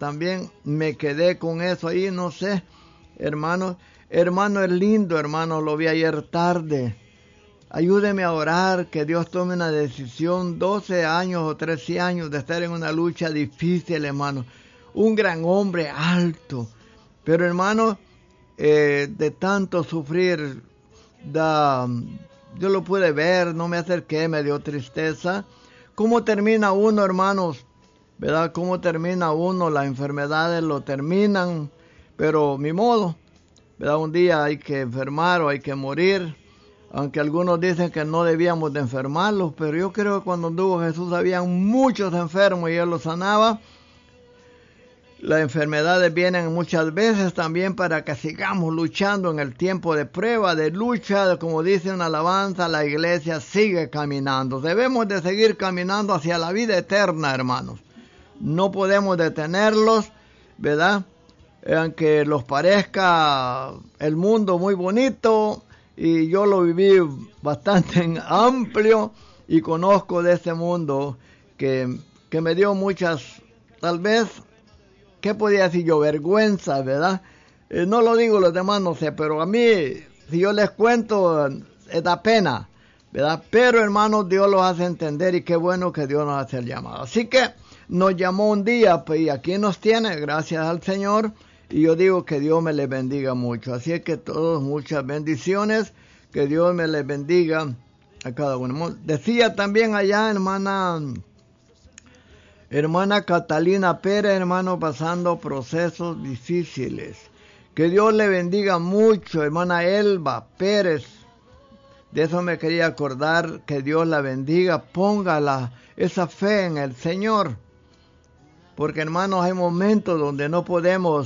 también me quedé con eso ahí, no sé, hermano. Hermano, es lindo, hermano, lo vi ayer tarde. Ayúdeme a orar, que Dios tome una decisión, 12 años o 13 años de estar en una lucha difícil, hermano. Un gran hombre alto, pero hermano, de tanto sufrir, yo lo pude ver, no me acerqué, me dio tristeza. ¿Cómo termina uno, hermanos? ¿Verdad? ¿Cómo termina uno? Las enfermedades lo terminan, pero ni modo, ¿verdad? Un día hay que enfermar o hay que morir, aunque algunos dicen que no debíamos de enfermarlos, pero yo creo que cuando anduvo Jesús había muchos enfermos y Él los sanaba. Las enfermedades vienen muchas veces también para que sigamos luchando en el tiempo de prueba, de lucha, como dice una alabanza, la iglesia sigue caminando. Debemos de seguir caminando hacia la vida eterna, hermanos. No podemos detenerlos, ¿verdad? Aunque los parezca el mundo muy bonito, y yo lo viví bastante amplio y conozco de ese mundo que me dio muchas, tal vez, ¿qué podía decir yo? Vergüenza, ¿verdad? No lo digo los demás, no sé, pero a mí, si yo les cuento, da pena, ¿verdad? Pero hermanos, Dios los hace entender y qué bueno que Dios nos hace el llamado. Así que nos llamó un día, pues, y aquí nos tiene, gracias al Señor, y yo digo que Dios me les bendiga mucho. Así es que todos muchas bendiciones, que Dios me les bendiga a cada uno. Decía también allá, Hermana Catalina Pérez, hermano, pasando procesos difíciles. Que Dios le bendiga mucho, hermana Elba Pérez. De eso me quería acordar, que Dios la bendiga. Póngala esa fe en el Señor. Porque, hermanos, hay momentos donde no podemos,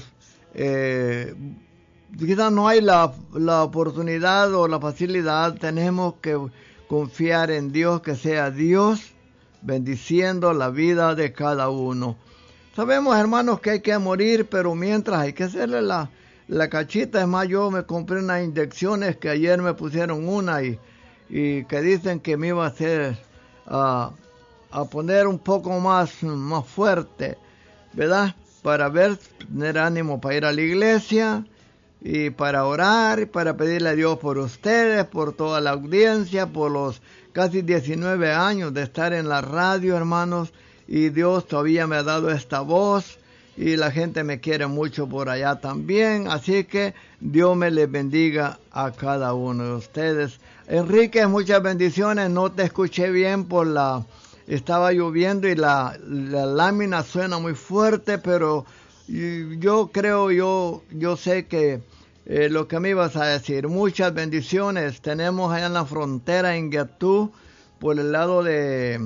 quizás no hay la oportunidad o la facilidad. Tenemos que confiar en Dios, que sea Dios bendiciendo la vida de cada uno. Sabemos, hermanos, que hay que morir, pero mientras hay que hacerle la cachita. Es más, yo me compré unas inyecciones que ayer me pusieron una y que dicen que me iba a hacer a poner un poco más fuerte, ¿verdad? Para tener ánimo para ir a la iglesia y para orar y para pedirle a Dios por ustedes, por toda la audiencia, por los casi 19 años de estar en la radio, hermanos, y Dios todavía me ha dado esta voz y la gente me quiere mucho por allá también, así que Dios me les bendiga a cada uno de ustedes. Enrique, muchas bendiciones. No te escuché bien estaba lloviendo y la lámina suena muy fuerte, pero yo creo, yo sé que lo que me ibas a decir. Muchas bendiciones. Tenemos allá en la frontera en Guiatú, por el lado de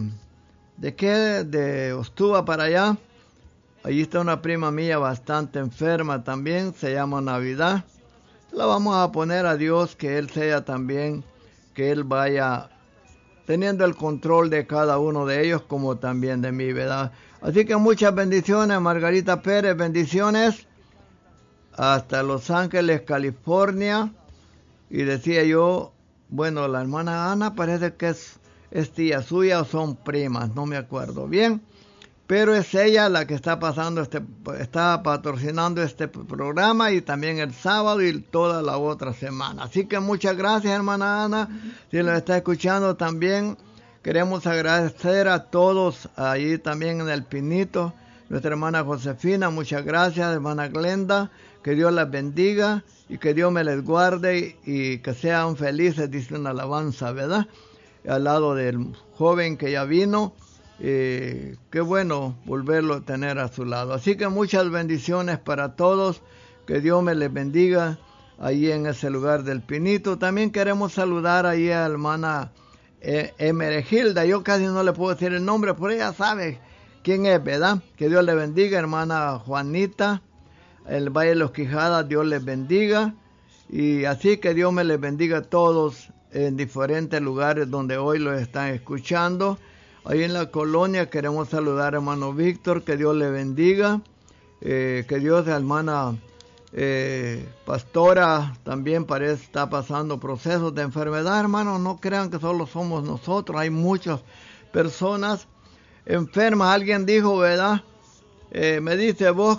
Ostúa para allá. Allí está una prima mía bastante enferma también, se llama Navidad. La vamos a poner a Dios, que Él sea también, que Él vaya teniendo el control de cada uno de ellos, como también de mí, ¿verdad? Así que muchas bendiciones, Margarita Pérez, bendiciones. Hasta Los Ángeles, California. Y decía yo, bueno, la hermana Ana parece que es tía suya o son primas, no me acuerdo bien. Pero es ella la que está está patrocinando este programa, y también el sábado y toda la otra semana. Así que muchas gracias, hermana Ana. Si lo está escuchando también, queremos agradecer a todos allí también en el Pinito. Nuestra hermana Josefina, muchas gracias, hermana Glenda. Que Dios las bendiga y que Dios me les guarde y que sean felices, dice una alabanza, ¿verdad? Al lado del joven que ya vino. Qué bueno volverlo a tener a su lado. Así que muchas bendiciones para todos. Que Dios me les bendiga ahí en ese lugar del Pinito. También queremos saludar ahí a la hermana Emeregilda. Yo casi no le puedo decir el nombre, pero ella sabe quién es, ¿verdad? Que Dios le bendiga, hermana Juanita. El Valle de los Quijadas, Dios les bendiga. Y así que Dios me les bendiga a todos en diferentes lugares donde hoy los están escuchando. Ahí en la colonia queremos saludar a hermano Víctor, que Dios le bendiga. Que Dios, hermana Pastora, también parece está pasando procesos de enfermedad, hermanos. No crean que solo somos nosotros, hay muchas personas enfermas. Alguien dijo, ¿verdad? Me dice, vos